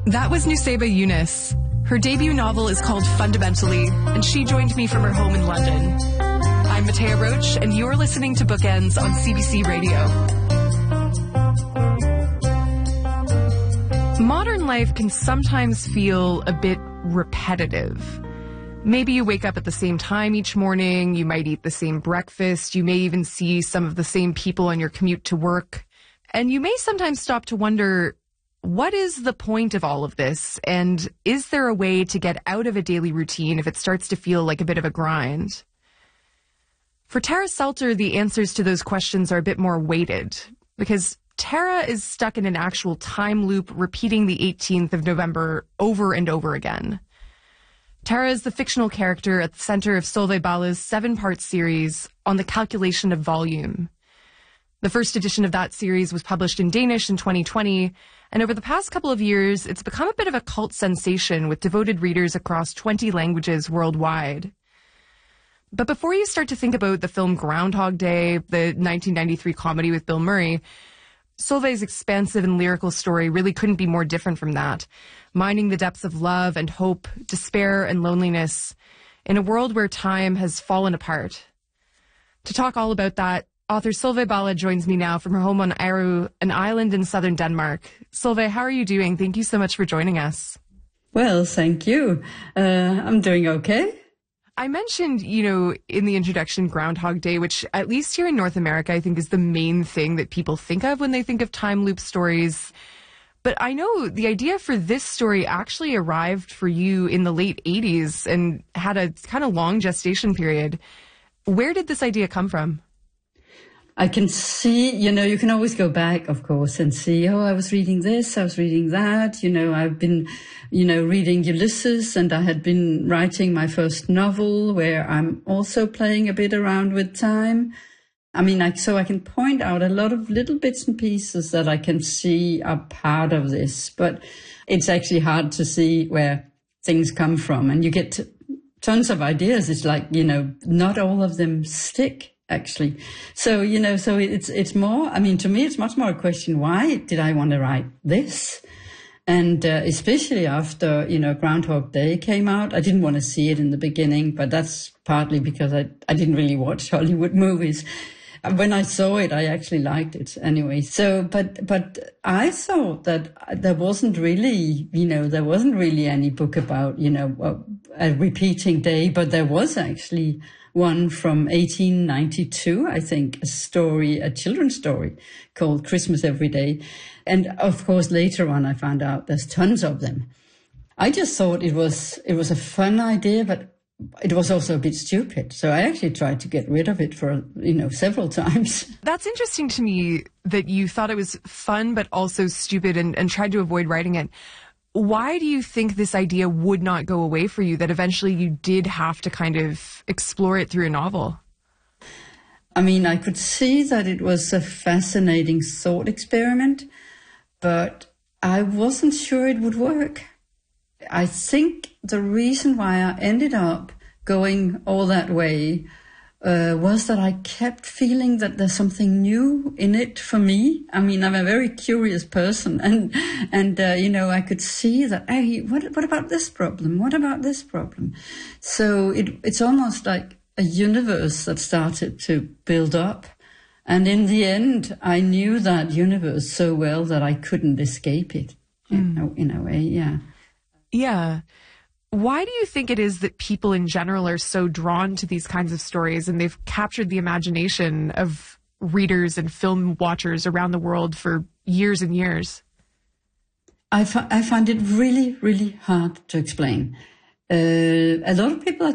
That was Nusseibeh Yunus. Her debut novel is called Fundamentally, and she joined me from her home in London. I'm Matea Roach, and you're listening to Bookends on CBC Radio. Modern life can sometimes feel a bit repetitive. Maybe you wake up at the same time each morning, you might eat the same breakfast, you may even see some of the same people on your commute to work, and you may sometimes stop to wonder, what is the point of all of this? And is there a way to get out of a daily routine if it starts to feel like a bit of a grind? For Tara Selter, the answers to those questions are a bit more weighted, because Tara is stuck in an actual time loop repeating the 18th of November over and over again. Tara is the fictional character at the center of Solveig Balle's 7-part series on the calculation of volume. The first edition of that series was published in Danish in 2020, and over the past couple of years, it's become a bit of a cult sensation with devoted readers across 20 languages worldwide. But before you start to think about the film Groundhog Day, the 1993 comedy with Bill Murray, Solveig's expansive and lyrical story really couldn't be more different from that, mining the depths of love and hope, despair and loneliness, in a world where time has fallen apart. To talk all about that, author Solveig Balle joins me now from her home on Ærø, an island in southern Denmark. Solveig, how are you doing? Thank you so much for joining us. Well, thank you. I'm doing okay. I mentioned, in the introduction, Groundhog Day, which at least here in North America, I think is the main thing that people think of when they think of time loop stories. But I know the idea for this story actually arrived for you in the late 80s and had a kind of long gestation period. Where did this idea come from? I can see, you can always go back, of course, and see, I was reading this, I was reading that, I've been, reading Ulysses, and I had been writing my first novel where I'm also playing a bit around with time. So I can point out a lot of little bits and pieces that I can see are part of this, but it's actually hard to see where things come from, and you get tons of ideas. It's like, not all of them stick. Actually. So it's more, to me, it's much more a question, why did I want to write this? And especially after, Groundhog Day came out, I didn't want to see it in the beginning, but that's partly because I didn't really watch Hollywood movies. When I saw it, I actually liked it anyway. So, but I thought that there wasn't really any book about, a repeating day, but there was actually one from 1892, I think, a children's story called Christmas Every Day. And of course, later on, I found out there's tons of them. I just thought it was a fun idea, but it was also a bit stupid. So I actually tried to get rid of it for, several times. That's interesting to me that you thought it was fun, but also stupid and tried to avoid writing it. Why do you think this idea would not go away for you, that eventually you did have to kind of explore it through a novel? I could see that it was a fascinating thought experiment, but I wasn't sure it would work. I think the reason why I ended up going all that way was that I kept feeling that there's something new in it for me. I'm a very curious person, and I could see that, hey, what about this problem? What about this problem? So it's almost like a universe that started to build up. And in the end, I knew that universe so well that I couldn't escape it, in a way, yeah. Yeah. Why do you think it is that people in general are so drawn to these kinds of stories, and they've captured the imagination of readers and film watchers around the world for years and years? I find it really, really hard to explain. A lot of people